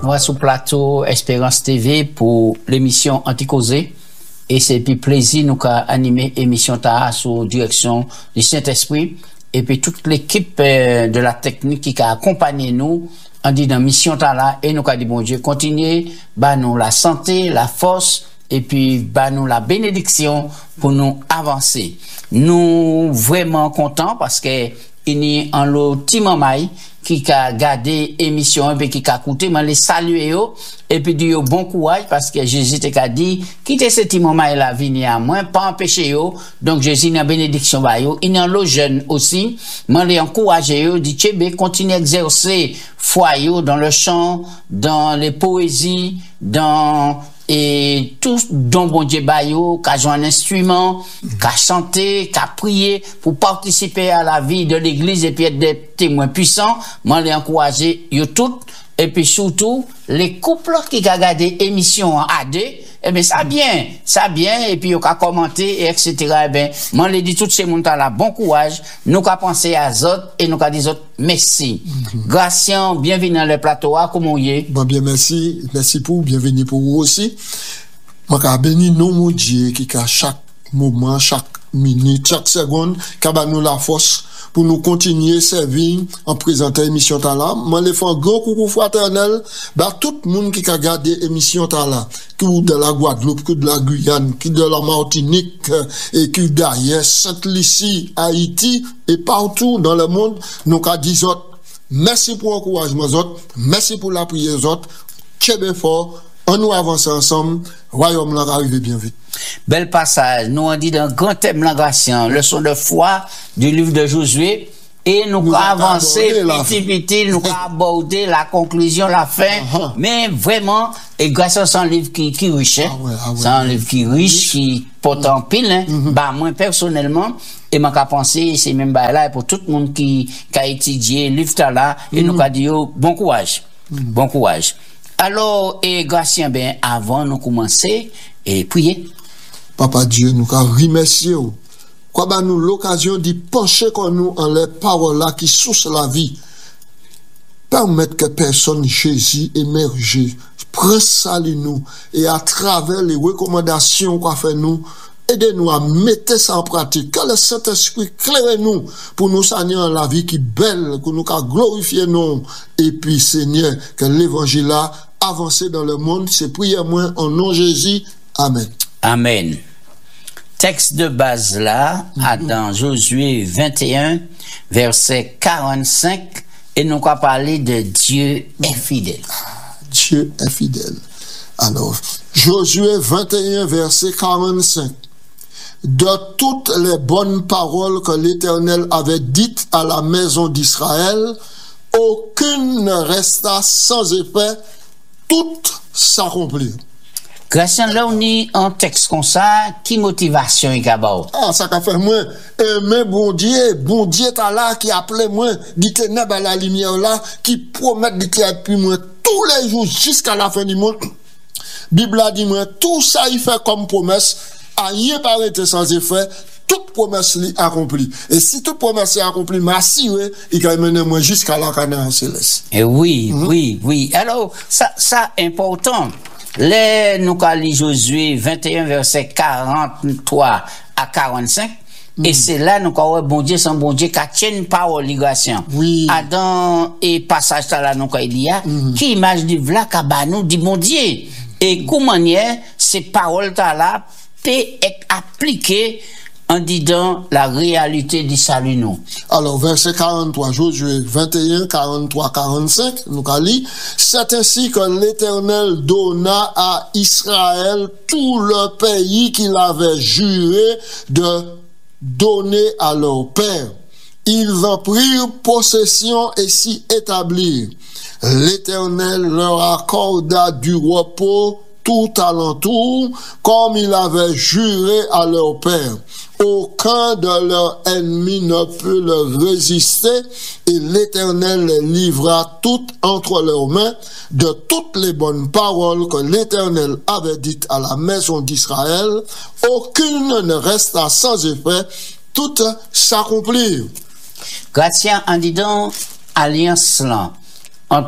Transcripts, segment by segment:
moi sur plateau Espérance TV pour l'émission Anticausé. Et c'est puis plaisir nous qu'a animé émission ta sous direction du Saint-Esprit et puis toute l'équipe de la technique qui a accompagné nous en dit dans mission ta là et nous qu'a dit bon Dieu continuez bah nous la santé, la force et puis bah nous la bénédiction pour nous avancer. Nous vraiment contents parce que il y a un lot petit mamaï qui a gardé émission et qui a écouté, mais les saluer yo et puis dire bon courage parce que Jésus t'a dit quittez ce petit mamaï la venir à moi pas empêcher yo. Donc Jésus n'a bénédiction ba yo. Il y a un lot jeune aussi, mais les encourager yo dit tchebe continuer à exercer foi yo dans le chant, dans les poésies, dans et tout don bon Dieu bayo qu'a joué un instrument, qu'a chanté, qu'a prié pour participer à la vie de l'église et puis être des témoins puissants, moi les encourager yo tout et puis surtout les couples qui a regardé émission en AD eh ben ça bien et puis on a commenté et etc. eh ben moi les dit tout ces monde là bon courage nous qu'a pensé à autres et nous qu'a dit autres merci. Gracien bienvenue dans le plateau comment y est bon bien merci pour bienvenue pour vous aussi moi qu'a béni nous mon Dieu qui a chaque moment chaque minute chaque seconde qu'a nous la force pour nous continuer servir en présentant émission là moi les font grand coucou fraternel bah tout le monde qui a regardé émission là qui de la Guadeloupe qui de la Guyane qui de la Martinique et qui d'ailleurs Sainte-Lucie Haïti et partout dans le monde nous qu'a dit autres merci pour l'encouragement autres merci pour la prière autres très fort on nous avance ensemble royaume là arrive bien vite. Bel passage, nous on dit dans grand thème l'engagement, leçon de foi du livre de Josué et nous avons avancé petit nous avons abordé la conclusion, la fin, mais vraiment et grâce à un livre qui riche, c'est un livre qui riche, qui porte en pile, bah moi personnellement et m'a pensé c'est même là pour tout le monde qui a étudié le livre là et nous a dit bon courage. Bon courage. Alors et Gratien ben avant nous commencer et prier. Papa Dieu, nous remercier quoi ba nous l'occasion d'y pencher comme nous en les paroles là qui source la vie. Permettre que personne Jésus émerge, prends salut nous et à travers les recommandations qu'a fait nous aidez-nous à mettre ça en pratique. Que le Saint-Esprit claire nous pour nous saigner la vie qui belle, que nous glorifier nous et puis Seigneur que l'évangile là avance dans le monde. C'est prière moi en nom de Jésus. Amen. Amen. Texte de base là, dans Josué 21, verset 45, et nous allons parler de Dieu est fidèle. Dieu est fidèle. Alors, Josué 21, verset 45. De toutes les bonnes paroles que l'Éternel avait dites à la maison d'Israël, aucune ne resta sans effet, toutes s'accomplirent. Grâce là on est en texte comme ça, qui motivation est d'abord. Ah ça qu'a fait moi mais bon Dieu t'as là qui appelait moi dit ténèbres à la lumière là qui promet de créer puis moi tous les jours jusqu'à la fin du monde. Bible a dit moi tout ça il fait comme promesse, rien pas été sans effet. Toute promesse est accomplie. Et si toute promesse est accomplie, m'assurer, il va mener moi jusqu'à la Canaan céleste. Et oui. Alors, ça important. Les nous allons Josué 21 verset 43 à 45 et c'est là nous allons bon Dieu sans bon Dieu qui tient une parole ligation. Oui. Adam et passage là nous il y a qui image du vla ka ba nous dit bon Dieu et comment ces paroles là peut être appliquées en disant la réalité du salut nous. Alors, verset 43, Josué 21, 43, 45, nous allons c'est ainsi que l'Éternel donna à Israël tout le pays qu'il avait juré de donner à leur père. Ils en prirent possession et s'y établirent. L'Éternel leur accorda du repos tout alentour, comme il avait juré à leur père. Aucun de leurs ennemis ne peut leur résister, et l'Éternel les livra toutes entre leurs mains. De toutes les bonnes paroles que l'Éternel avait dites à la maison d'Israël, aucune ne resta sans effet, toutes s'accomplirent. Gratien en disant alliance là entre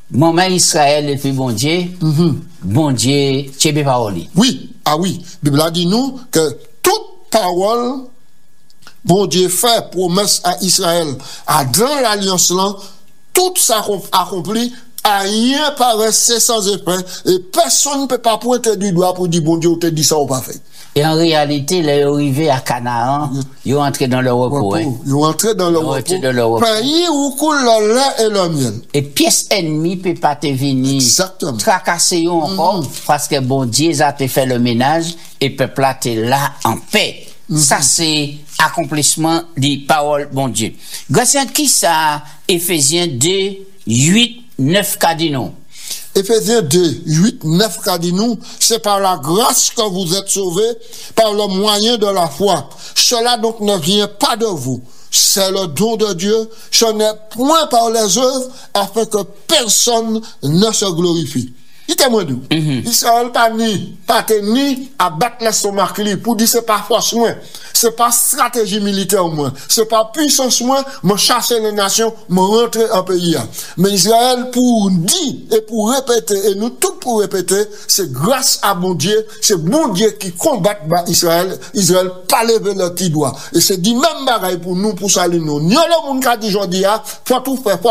Maman Israël et puis bon Dieu, bon Dieu, tu es parole. Oui, ah oui. La Bible a dit nous que toute parole, bon Dieu fait promesse à Israël, à dans l'alliance là, tout ça accompli, à rien paraît sans effet, et personne ne peut pas pointer du doigt pour dire bon Dieu, te dit ça ou pas fait. Et en réalité, les arrivés à Canaan, ils sont entrés dans le repos. Ils sont entrés dans le repos. Pays où coule le lait et le miel. Et pièce ennemie peut pas te venir. Exactement. Tracasser encore, parce que bon Dieu a te fait le ménage, et peuple là, t'es là en paix. Ça, c'est accomplissement des paroles, bon Dieu. Grâce qui ça, Éphésiens 2, 8, 9 cardinaux. Éphésiens 2, 8, 9 qu'a dit nous, c'est par la grâce que vous êtes sauvés, par le moyen de la foi. Cela donc ne vient pas de vous. C'est le don de Dieu. Ce n'est point par les œuvres, afin que personne ne se glorifie. Il témoigne d'où? Israël pas ni à battre l'estomac pour dire c'est pas force moins, c'est pas stratégie militaire moins, c'est pas puissance moins, me chasser les nations, me rentrer en pays. Mais Israël pour dire et pour répéter, et nous tous pour répéter, c'est grâce à bon Dieu, c'est bon Dieu qui combat Israël, Israël pas lever le petit doigt. Et c'est dit même bagaille pour nous, pour saluer nous. N'y a le monde qui a dit aujourd'hui, faut tout faire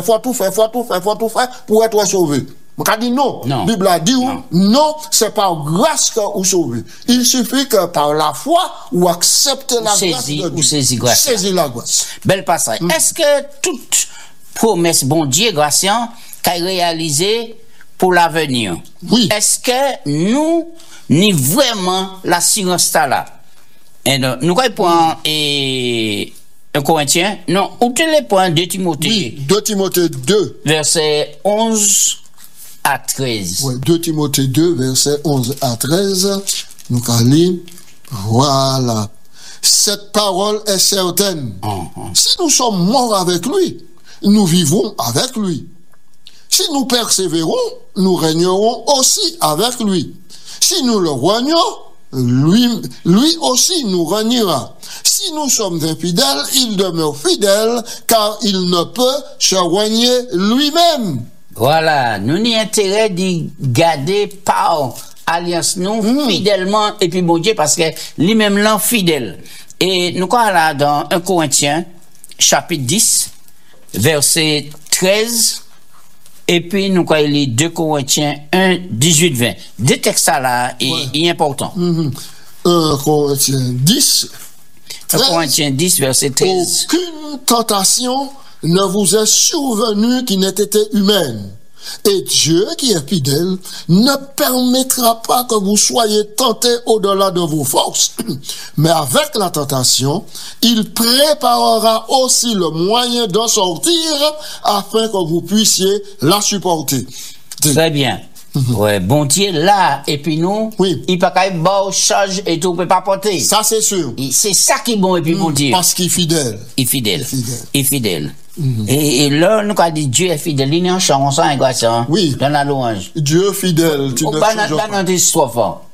pour être sauvé. On a dit non. La Bible a dit non, c'est par grâce que vous sauvez. Il suffit que par la foi, vous acceptez la grâce de Dieu. Saisis la grâce. Belle passage. Est-ce que toute promesse, bon Dieu, grâciant, qu'a réalisé pour l'avenir? Oui. Est-ce que nous, ni vraiment l'assurance là? Et donc, nous point et 1 Corinthiens, non, où est le point de Timothée? Oui, 2 Timothée 2. Verset 11 à 13. Oui, 2 Timothée 2, verset 11 à 13. Nous allons voilà. Cette parole est certaine. Si nous sommes morts avec lui, nous vivons avec lui. Si nous persévérons, nous régnerons aussi avec lui. Si nous le renions, lui aussi nous reniera. Si nous sommes infidèles, il demeure fidèle, car il ne peut se renier lui-même. Voilà, nous n'y intérêt d'y garder par alliance nous fidèlement et puis bon Dieu parce que lui-même l'en fidèle. Et nous quoi là dans 1 Corinthiens chapitre 10 verset 13 et puis nous quoi il est 2 Corinthiens 1 18 20. Deux textes là est important. 1 Corinthiens 10 1 Corinthiens 10 verset 13. Aucune tentation ne vous est survenu qui n'ait été humaine. Et Dieu, qui est fidèle, ne permettra pas que vous soyez tentés au-delà de vos forces. Mais avec la tentation, il préparera aussi le moyen d'en sortir afin que vous puissiez la supporter. Très bien. Ouais, bon Dieu là, et puis nous, il pas qu'à bon charge et tout, peut pas porter. Ça, c'est sûr. C'est ça qui est bon, et puis bon Dieu. Parce qu'il est fidèle. Il est fidèle. Et là, nous, quand dit Dieu est fidèle, il y a un chanson, dans la louange. Dieu fidèle, tu ne changes pas. Dans notre histoire.